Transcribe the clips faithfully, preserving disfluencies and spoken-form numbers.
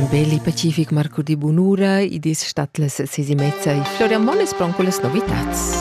Belli Pacific Marco di Bunura, idis statles sesimezza e Florian Mones proncoles novitats.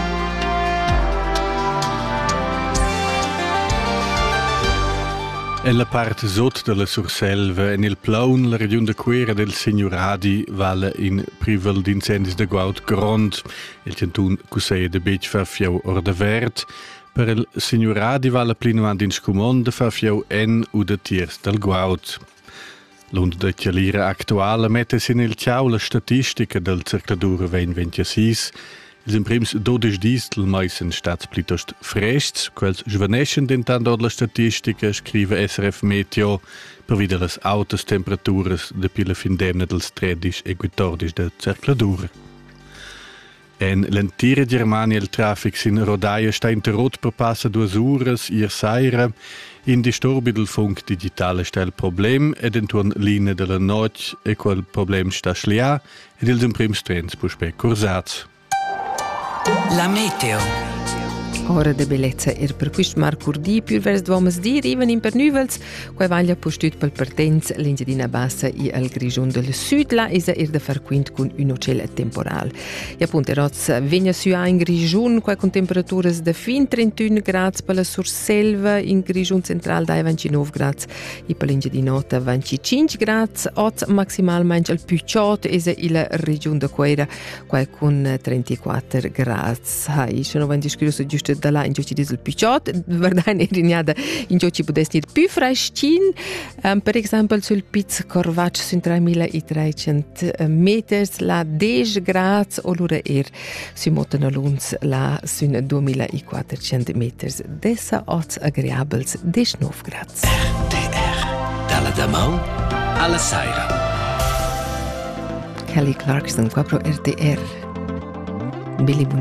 Nella parte sud della Surselva e nel plaun la regione de Quera del Signoradi vale in privel d'incendis de Guaut Grond. Il centun cusseia de bec fa fiau or de verd. Per il Signoradi vale plinuand in scumon de fa fiau en u de tiers del Guaut. L'onda de chialira actuale mette in il ciao la statistica del circladura ventiventisei. Els prims dodici dis del mais in stats plitost frests, quels giovaneschen dentando la statistica, scrive S R F Meteo, per via las altas temperaturas de pila fin demna dels tredici e quattordici de circladura. En l'entire Germania il traffic sin rodaia sta interrot per passa duas uras ier saira. In disturbi del funk digitale sta il problem ed entuorn linea della noc e quel problem sta schlia ed ils prims trens puspe cursats. La meteo. Ora de bellezza er per quist marcurdi più vers dvomas di riven in per nuvels, quai vaglia postut pel pertenz l'Engiadina Bassa e al Grigion del Sud, la esa er de far quint cun un ocel temporal. E appunto eroz vegna sua in Grigion, quai con temperaturas de fin trentuno grads per la Surselva, in Grigion central dai ventinove grads e per l'Engiadinota venticinque grads, oz maximal manch al Puciot, esa ila region de Quera, quai con trentaquattro grads. Hai, se no van discusso giusto da là in giochi diesel Puciot, verdain eriniada in giochi pudes nir più freschin, um, per esempio sul Piz Corvac sun tremilatrecento meters, la dieci grads, o l'ura er su Motanoluns la sun duemilaquattrocento meters, dessa oz agreabels diciannove grads. R T R, dalla Damau alla Saira. Kelly Clarkson, qua pro R T R. Billy